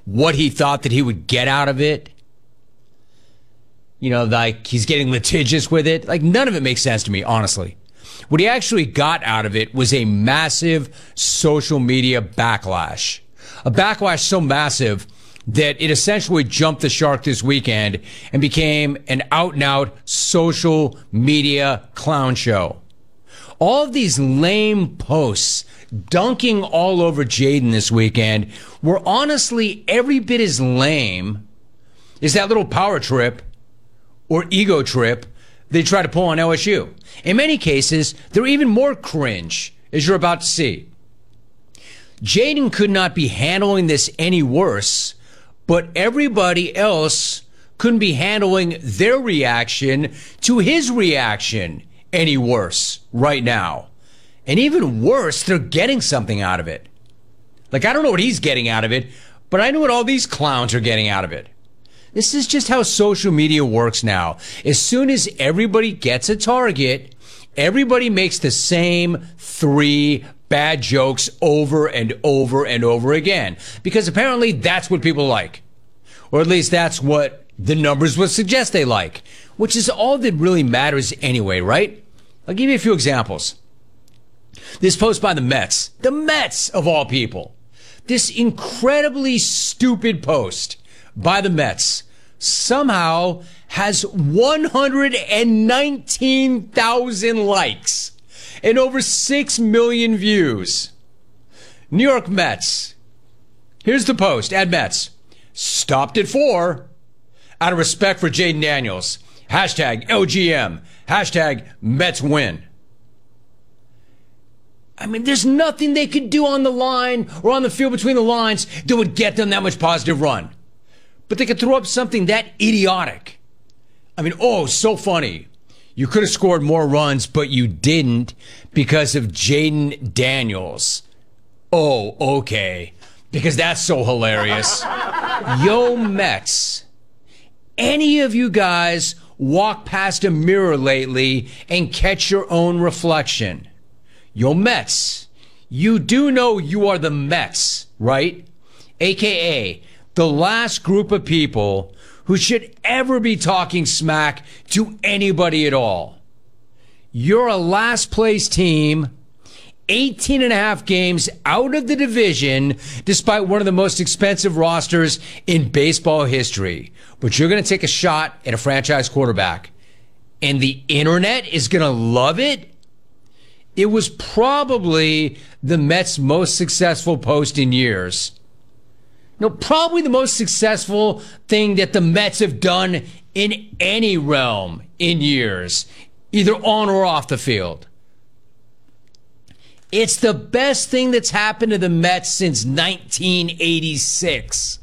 what he thought that he would get out of it. You know, like he's getting litigious with it. Like none of it makes sense to me, honestly. What he actually got out of it was a massive social media backlash. A backlash so massive that it essentially jumped the shark this weekend and became an out-and-out social media clown show. All of these lame posts dunking all over Jaden this weekend were honestly every bit as lame as that little power trip or ego trip they try to pull on LSU. In many cases, they're even more cringe, as you're about to see. Jaden could not be handling this any worse, but everybody else couldn't be handling their reaction to his reaction any worse right now. And even worse, they're getting something out of it. Like, I don't know what he's getting out of it, but I know what all these clowns are getting out of it. This is just how social media works now. As soon as everybody gets a target, everybody makes the same 3 bad jokes over and over and over again. Because apparently that's what people like. Or at least that's what the numbers would suggest they like. Which is all that really matters anyway, right? I'll give you a few examples. This post by the Mets of all people. This incredibly stupid post by the Mets somehow has 119,000 likes and over 6 million views. New York Mets. Here's the post at Mets. Stopped at 4 out of respect for Jaden Daniels. Hashtag LGM. Hashtag Mets win. I mean, there's nothing they could do on the line or on the field between the lines that would get them that much positive run. But they could throw up something that idiotic. I mean, oh, so funny. You could have scored more runs, but you didn't because of Jaden Daniels. Oh, okay. Because that's so hilarious. Yo, Mets. Any of you guys walk past a mirror lately and catch your own reflection? Yo, Mets. You do know you are the Mets, right? AKA the last group of people who should ever be talking smack to anybody at all. You're a last place team, 18 and a half games out of the division, despite one of the most expensive rosters in baseball history. But you're going to take a shot at a franchise quarterback. And the internet is going to love it? It was probably the Mets' most successful post in years. No, probably the most successful thing that the Mets have done in any realm in years, either on or off the field. It's the best thing that's happened to the Mets since 1986.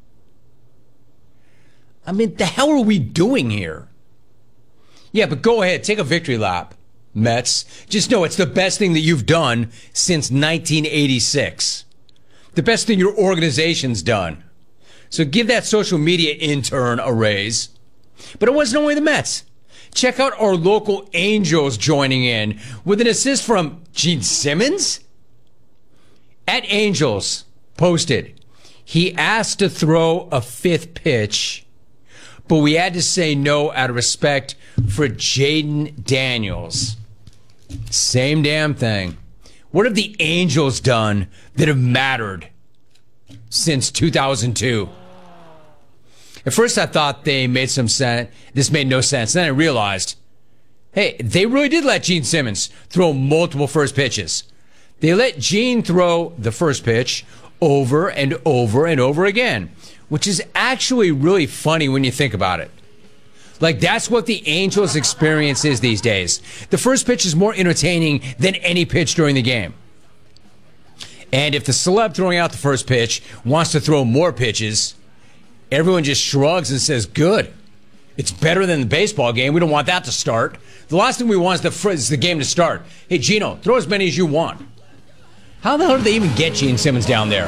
I mean, the hell are we doing here? Yeah, but go ahead, take a victory lap, Mets. Just know it's the best thing that you've done since 1986. The best thing your organization's done. So give that social media intern a raise. But it wasn't only the Mets. Check out our local Angels joining in with an assist from Gene Simmons. At Angels posted, he asked to throw a 5th pitch, but we had to say no out of respect for Jaden Daniels. Same damn thing. What have the Angels done that have mattered since 2002? At first I thought they made some sense. This made no sense. Then I realized, hey, they really did let Gene Simmons throw multiple first pitches. They let Gene throw the first pitch over and over and over again, which is actually really funny when you think about it. Like, that's what the Angels' experience is these days. The first pitch is more entertaining than any pitch during the game. And if the celeb throwing out the first pitch wants to throw more pitches, everyone just shrugs and says, good. It's better than the baseball game. We don't want that to start. The last thing we want is the game to start. Hey, Gino, throw as many as you want. How the hell did they even get Gene Simmons down there?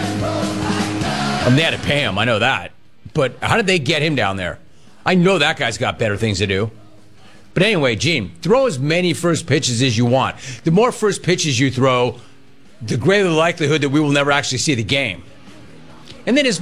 I mean, they had to pay him, I know that. But how did they get him down there? I know that guy's got better things to do. But anyway, Gene, throw as many first pitches as you want. The more first pitches you throw, the greater the likelihood that we will never actually see the game. And then as